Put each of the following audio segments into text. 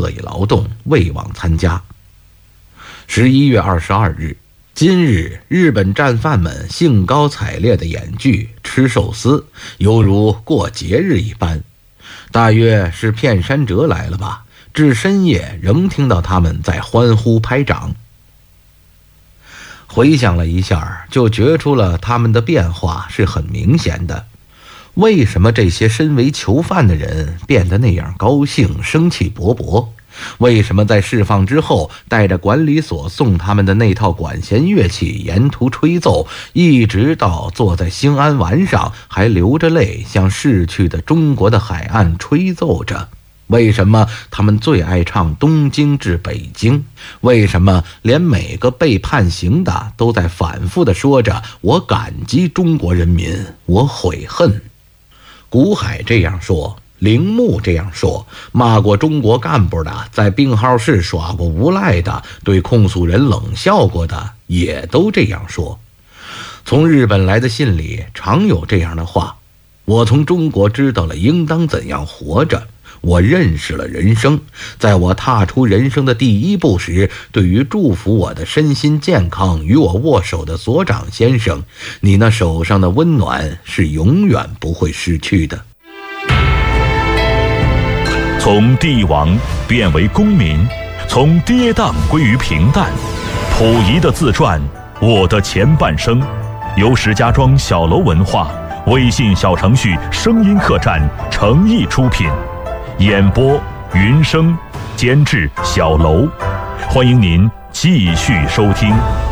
乐意劳动，未往参加。11月22日，今日日本战犯们兴高采烈地演剧、吃寿司，犹如过节日一般。大约是片山哲来了吧，至深夜仍听到他们在欢呼拍掌。回想了一下，就觉出了他们的变化是很明显的。为什么这些身为囚犯的人变得那样高兴、生气勃勃？为什么在释放之后，带着管理所送他们的那套管弦乐器沿途吹奏，一直到坐在兴安丸上，还流着泪向逝去的中国的海岸吹奏着？为什么他们最爱唱东京至北京？为什么连每个被判刑的都在反复地说着我感激中国人民，我悔恨？古海这样说，铃木这样说，骂过中国干部的，在病号室耍过无赖的，对控诉人冷笑过的，也都这样说。从日本来的信里常有这样的话：我从中国知道了应当怎样活着，我认识了人生。在我踏出人生的第一步时，对于祝福我的身心健康与我握手的所长先生，你那手上的温暖是永远不会失去的。 从帝王变为公民，从跌宕归于平淡。溥仪的自传《我的前半生》，由石家庄小楼文化微信小程序声音客栈诚意出品，演播云生，监制小楼。欢迎您继续收听。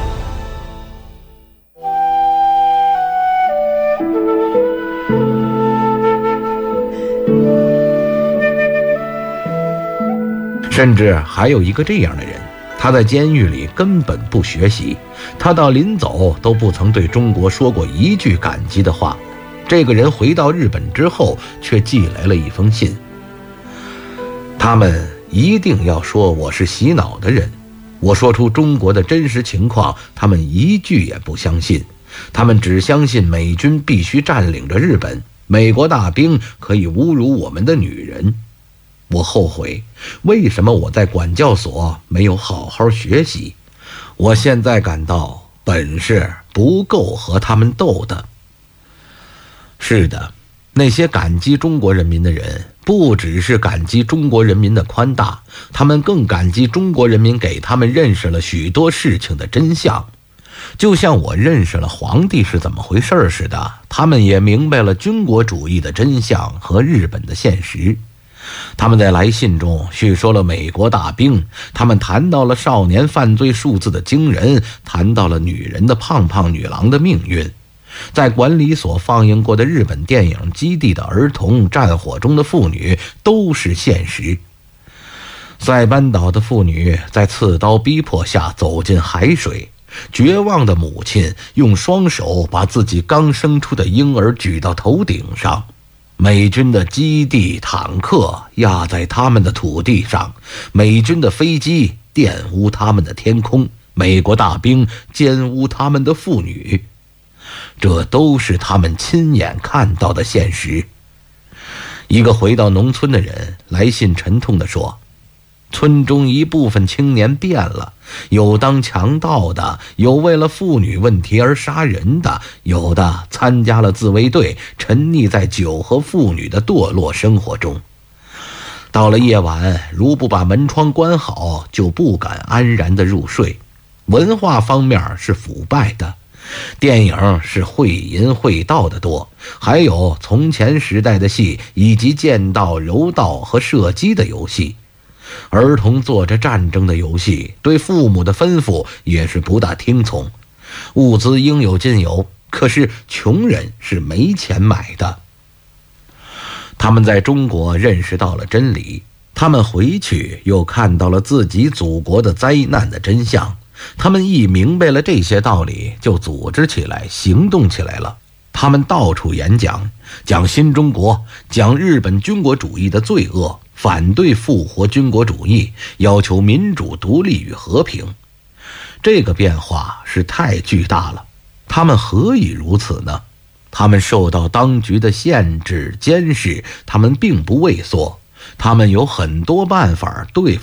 甚至还有一个这样的人，他在监狱里根本不学习，他到临走都不曾对中国说过一句感激的话。这个人回到日本之后，却寄来了一封信。他们一定要说我是洗脑的人，我说出中国的真实情况，他们一句也不相信。他们只相信美军必须占领着日本，美国大兵可以侮辱我们的女人。我后悔，为什么我在管教所没有好好学习？我现在感到本事不够和他们斗的。是的，那些感激中国人民的人，不只是感激中国人民的宽大，他们更感激中国人民给他们认识了许多事情的真相。就像我认识了皇帝是怎么回事似的，他们也明白了军国主义的真相和日本的现实。他们在来信中叙说了美国大兵，他们谈到了少年犯罪数字的惊人，谈到了女人的胖胖女郎的命运。在管理所放映过的日本电影基地的儿童，战火中的妇女都是现实。塞班岛的妇女在刺刀逼迫下走进海水，绝望的母亲用双手把自己刚生出的婴儿举到头顶上。美军的基地坦克压在他们的土地上，美军的飞机玷污他们的天空，美国大兵奸污他们的妇女，这都是他们亲眼看到的现实。一个回到农村的人来信沉痛地说，村中一部分青年变了，有当强盗的，有为了妇女问题而杀人的，有的参加了自卫队，沉溺在酒和妇女的堕落生活中。到了夜晚，如不把门窗关好，就不敢安然地入睡。文化方面是腐败的，电影是会淫会道的多，还有从前时代的戏，以及剑道、柔道和射击的游戏。儿童做着战争的游戏，对父母的吩咐也是不大听从。物资应有尽有，可是穷人是没钱买的。他们在中国认识到了真理，他们回去又看到了自己祖国的灾难的真相。他们一明白了这些道理，就组织起来，行动起来了。他们到处演讲，讲新中国，讲日本军国主义的罪恶，反对复活军国主义，要求民主、独立与和平。这个变化是太巨大了，他们何以如此呢？他们受到当局的限制、监视，他们并不畏缩，他们有很多办法对付